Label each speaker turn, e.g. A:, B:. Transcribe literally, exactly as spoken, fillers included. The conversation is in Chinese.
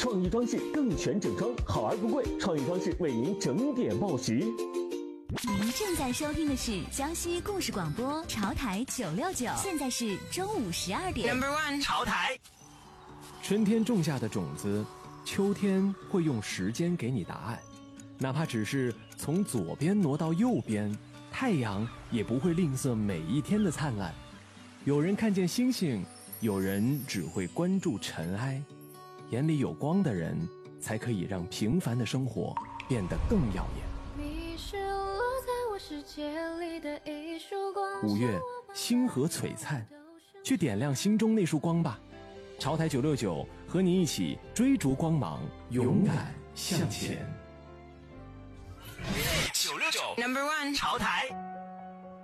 A: 创意装饰更全整装，好而不贵，创意装饰为您整点报时。
B: 您正在收听的是江西故事广播潮台九六九，现在是中午十二点。
C: Number one 潮台。
D: 春天种下的种子，秋天会用时间给你答案，哪怕只是从左边挪到右边，太阳也不会吝啬每一天的灿烂。有人看见星星，有人只会关注尘埃。眼里有光的人，才可以让平凡的生活变得更耀眼。
E: 你是落在我世界里的一束光。
D: 五月，星河璀璨，去点亮心中那束光吧。潮台九六九和你一起追逐光芒，勇敢向前。
C: 九六九 Number one 潮台。